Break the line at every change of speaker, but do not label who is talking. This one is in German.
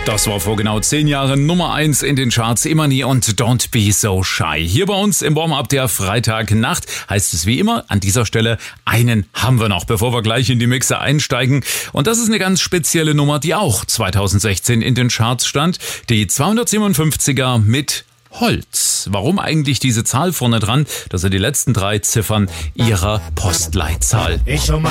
Das war vor genau 10 Jahren Nummer 1 in den Charts, Imani und Don't Be So Shy. Hier bei uns im Warm-Up der Freitagnacht heißt es wie immer an dieser Stelle, einen haben wir noch, bevor wir gleich in die Mixer einsteigen. Und das ist eine ganz spezielle Nummer, die auch 2016 in den Charts stand. Die 257er mit Holz. Warum eigentlich diese Zahl vorne dran? Das sind die letzten 3 Ziffern ihrer Postleitzahl.